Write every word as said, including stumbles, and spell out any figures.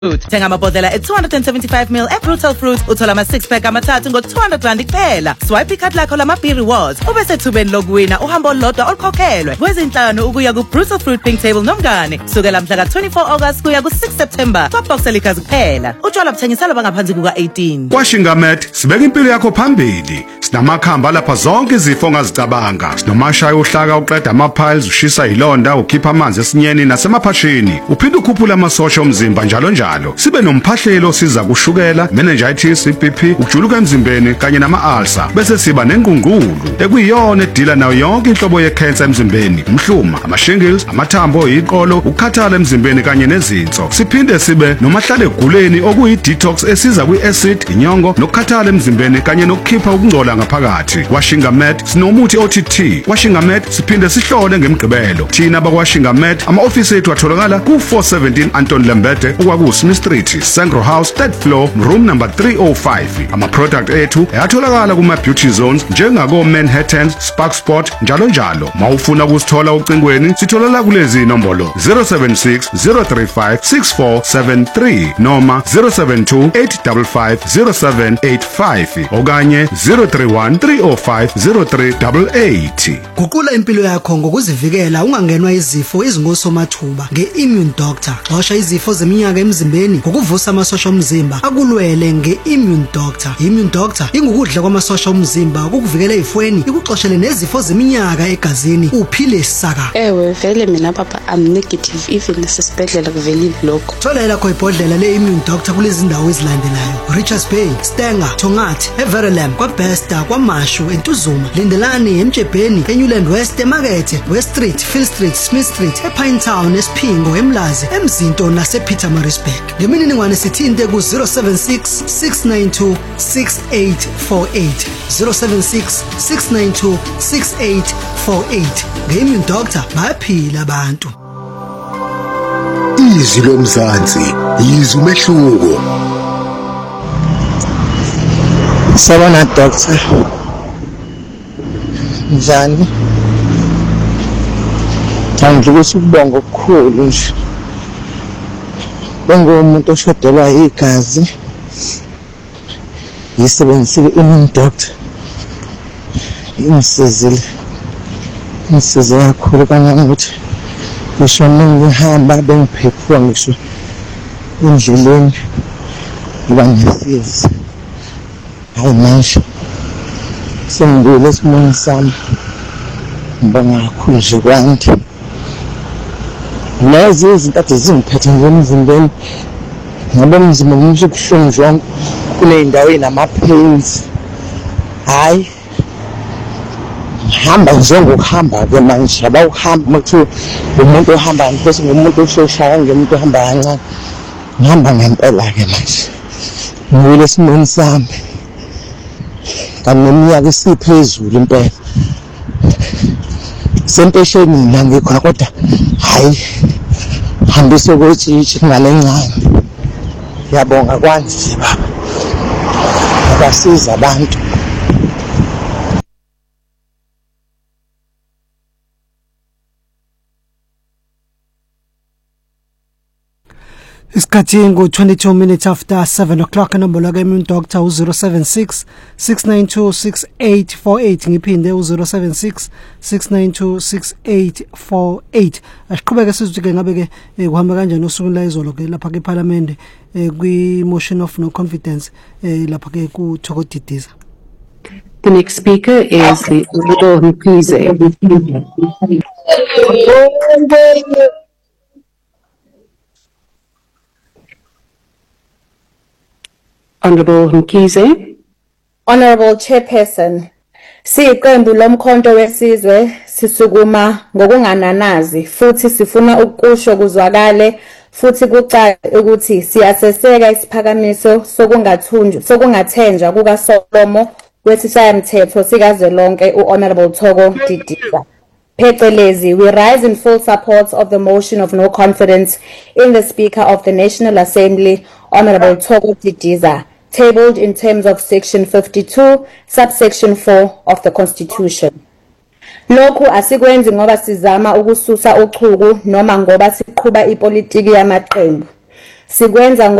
Fruit. Thenga amabhodlela at two hundred seventy-five milliliters e-Brutal Fruit uthola ama six pack amathathu ngo two hundred rand kuphela. Swipe ikhadi lakho lama-B rewards ube sethubeni lokuwina uhambo olulodwa olukhokhelwe kwezinhlanu ukuya ku-Brutal Fruit Pink Table nomngane kusukela mhla ka twenty-four August kuya ku-six September kwa-box elikazi kuphela. Utshwala buthengiselwa bangaphansi kuka eighteen. KwaShingamet sibeka impilo yakho phambili. Sinamakhamba lapha zonke izifo ongazicabanga. Sinomashaya uhlaka uqeda ama-piles, ushisa ilonda, ukhipha amanzi esinyeni nasemaphashini. Uphinde ukhuphula amasosha omzimba njalo njalo. Sibe nomphahlelo osiza kushukela, meningitis, I B P, ukujuluka emzimbeni kanye nama-ulcer. Bese siba nengqungqulu ekuyiyona edila nayo yonke inhlobo ye-cancer emzimbeni, umhluma, ama-shingles, amathambo, iqolo, ukukhathala emzimbeni kanye nezinso. Siphinde sibe nomahlale eguleni okuyi-detox esiza kwi-acid, inyongo, nokukhathala emzimbeni kanye nokukhipha ukungcola ngaphakathi. KwaShingamet sinomuthi O T T. KwaShingamet siphinde sihlole ngemigqibelo. Thina bakwaShingamet ama-ofisi ethu atholakala ku four seventeen Anton Lembede okwaku Smith Street, Sangro House, third floor, room number three oh five. Ama-product ethu ayatholakala kuma-beauty zones njengako Manhattan, Spark Spot njalo njalo. Mawufuna kusithola ucingweni sitholala kulezi inombolo zero seven six zero three five six four seven three noma zero seven two eight five five zero seven eight five okanye zero three one three oh five zero three eight eight. Guqula impilo yakho ngokuzivikela ungangenwa izifo ezingosomathuba nge-Immune Doctor. Xosha izifo zeminyaka emzimbeni ngokuvusa amasosha omzimba akulwele nge-Immune Doctor. Immune Doctor ingukudla kwamasosha omzimba ukukuvikela ezifweni ikuxoshele nezifo zeminyaka egazini uphile saka. Ewe vele mina papa am negative even sisibedlela kuvelile lokho. Thola lakho ibhodlela le-Immune Doctor kulezi ndawo ezilandelayo: Richards Bay, Stenger, Tongathi, Everlam, kwaBesta, kwaMashu, eNtuzuma, Lindelani, eMtshebheni, eNewland West, eMakethe, West Street, Phil Street, Smith Street, ePinetown, eSphingo, eMlazi, eMzinto nasePietermaritzburg. Ngemininingwane sithinte ku zero seven six six nine two six eight four eight zero seven six six nine two six eight four eight. Nge-Immune Doctor bayaphila abantu. Izwi lomzansi, izwi umehluko. Sabona doctor. Njani? Ngikuthi ukubonga okukhulu nje. Bengumuntu oshodelwa igazi. Yisebenzisile i-Immune Doctor. Imsizile. Imsize kakhulu kanye ukuthi ngisho ngihamba bengiphephuka ngisho endleleni kuba ngisiza. Hayi manje sengibuyele esimweni sami. Ngibonga kakhulu nje kwanti. Lezi izinto ade zingiphethe ngemzimbeni ngoba umzimba ngisho kuhlungu zonke kuney'ndawo ey'nama-pains. Hayi hamba njengokuhamba-ke manje abawuhamba uma kuthiwa umuntu ohamba ngiphosi ngumuntu osheshayo ngemuntu ohamba kancane. Ngihamba ngempela-ke manje ngibuyele esimweni sami kanti neminyaka isiphezulu impela. Sempesheni mina ngikhona kodwa hayi hambise kwetshitshi ingane encane. Ngiyabonga kwanje baba abasiza abantu. Isikhathi ngo twenty-two minutes after seven o'clock. Inombolo ka-Immune Doctor zero seven six six nine two six eight four eight ngiphinde zero seven six six nine two six eight four eight. Asiqhubeke sizwe ngabe ke kuhamba kanjani usuku la izolo ke lapha ke Parliament kwi motion of no confidence lapha ke ku Thoko Didiza. The next speaker is the Honorable Mkhize. Honorable Mkhize. Honorable Chairperson, siyiqembu lomkhonto wesizwe sisukuma ngokungananazi futhi sifuna ukusho kuzwakale futhi kucace ukuthi siyaseseka isiphakamiso sokungathunjwa sokungathenjwa kukaSolomo wesishayamthetho sikazwelonke uHonorable Thoko Didiza. Phecelezi, we rise in full support of the motion of no confidence in the Speaker of the National Assembly, Honorable Thoko Didiza, tabled in terms of Section fifty-two, subsection four of the Constitution. Lokhu asikwenzi ngoba sizama ukususa uchuku noma ngoba siqhuba ipolitiki yamaqembu. sikwenza